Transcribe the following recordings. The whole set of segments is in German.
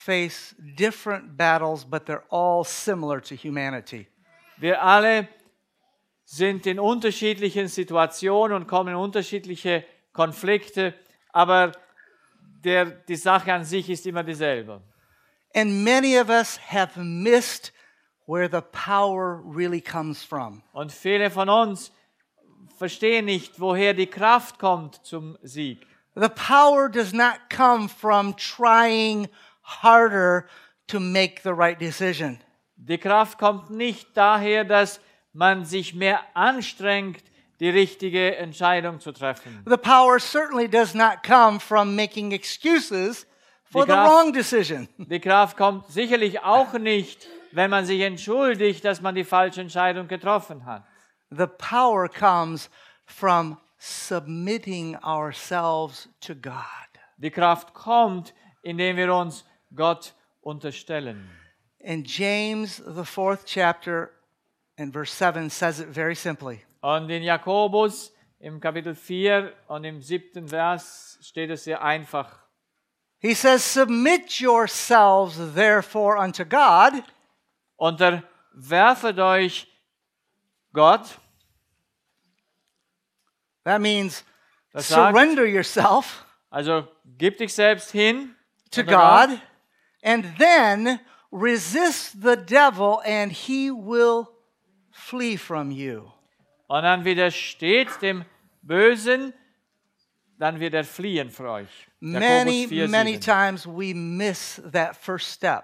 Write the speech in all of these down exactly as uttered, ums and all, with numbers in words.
face different battles, but they're all similar to humanity. Wir alle sind in unterschiedlichen Situationen und kommen in unterschiedliche Konflikte, aber der, die Sache an sich ist immer dieselbe. And many of us have missed where the power really comes from. Und viele von uns verstehen nicht, woher die Kraft kommt zum Sieg. The power does not come from trying harder to make the right decision. Die Kraft kommt nicht daher, dass man sich mehr anstrengt, die richtige Entscheidung zu treffen. The power certainly does not come from making excuses for Die the Kraft- wrong decision. Die Kraft kommt sicherlich auch nicht, wenn man sich entschuldigt, dass man die falsche Entscheidung getroffen hat. The power comes from submitting ourselves to God. Die Kraft kommt, indem wir uns Gott unterstellen. And James, the fourth chapter, and verse seven says it very simply. Und in Jakobus im Kapitel vier und im siebten Vers steht es sehr einfach. He says, submit yourselves therefore unto God, Unterwerfet euch Gott. that means Das sagt, surrender yourself also gib dich selbst hin to unter God, and then resist the devil and he will flee from you. Und dann widersteht dem Bösen, dann wird er fliehen für euch. Many, Jakobus vier, many sieben. times we miss that first step.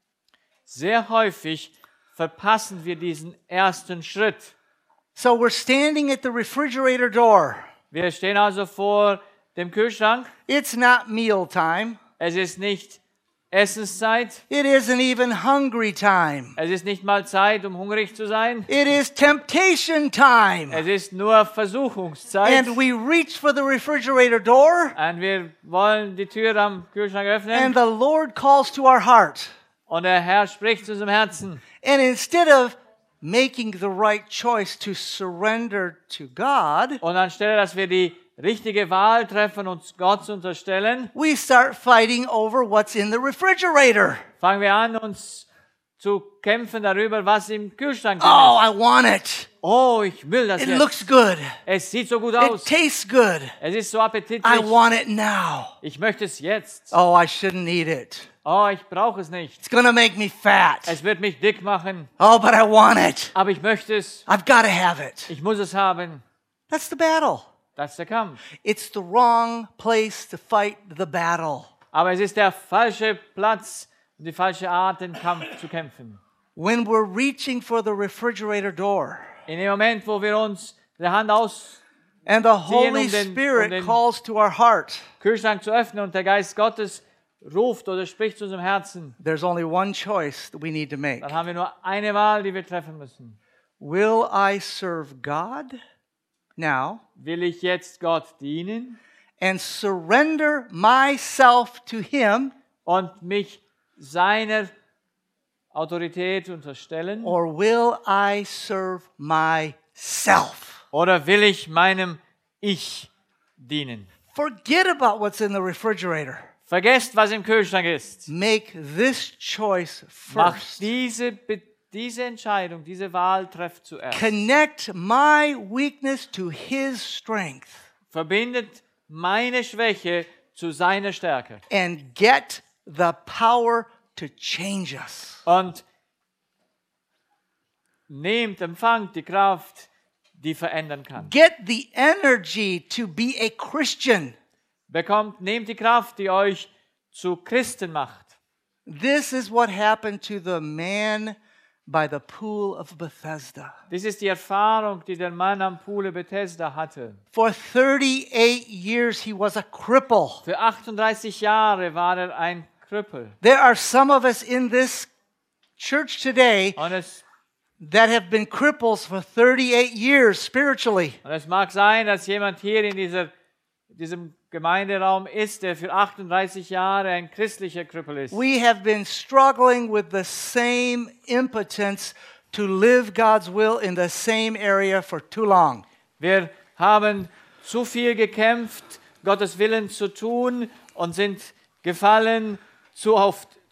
Sehr häufig verpassen wir diesen ersten Schritt. So we're standing at the refrigerator door. Wir stehen also vor dem Kühlschrank. It's not meal time. Es ist nicht Essenszeit. It isn't even hungry time. Es ist nicht mal Zeit, um hungrig zu sein. It is temptation time. Es ist nur Versuchungszeit. And we reach for the refrigerator door, Und wir wollen die Tür am Kühlschrank and öffnen. the Lord calls to our heart. Und der Herr spricht zu unserem Herzen. And instead of making the right choice to surrender to God, Und anstelle, dass wir die richtige Wahl treffen, uns Gott zu unterstellen, we start fighting over what's in the refrigerator. fangen wir an, uns zu kämpfen darüber, was im Kühlschrank drin Oh, ist. I want it. Oh, ich will das It jetzt. looks good. Es sieht so gut It aus. tastes good. Es ist so I appetitlich. want it now. Ich möchte es jetzt. Oh, I shouldn't eat it. Oh, ich brauche es nicht. It's going to make me fat. Es wird mich dick machen, Oh, but I want it. aber ich möchte es. I've got to have it. Ich muss es haben. That's the battle. Das ist der Kampf. It's the wrong place to fight the battle. Aber es ist der falsche Platz und die falsche Art, den Kampf zu kämpfen. When we're reaching for the refrigerator door In dem Moment, wo wir uns die Hand aus and the Holy um den- Spirit um den- calls to our heart, Kühlschrank zu öffnen und der Geist Gottes ruft oder spricht zu unserem Herzen, there's only one choice that we need to make. dann haben wir nur eine Wahl, die wir treffen müssen. Will I serve God now Will ich jetzt Gott dienen and surrender myself to Him, und mich seiner Autorität unterstellen? or will I serve myself? Oder will ich meinem Ich dienen? Forget about what's in the refrigerator. Vergesst, was im Kühlschrank ist. Make this choice Macht first. diese, Be- diese Entscheidung, diese Wahl trefft zuerst. Connect my weakness to His strength Verbindet meine Schwäche zu seiner Stärke. and get the power to change us. Und nehmt, empfangt die Kraft, die verändern kann. Get the energy to be a Christian. Bekommt, nehmt die Kraft, die euch zu Christen macht. This is what happened to the man by the pool of Bethesda. Das ist die Erfahrung, die der Mann am Pool Bethesda hatte. For thirty-eight years he was a cripple. Für achtunddreißig Jahre war er ein Krüppel. There are some of us in this church today Und es, that have been cripples for thirty-eight years spiritually. und es mag sein, dass jemand hier in dieser, diesem Gemeinderaum ist, der für achtunddreißig Jahre ein christlicher Krüppel ist. We have been struggling with the same impotence to live God's will in the same area for too long. Wir haben zu viel gekämpft, Gottes Willen zu tun und sind gefallen zu oft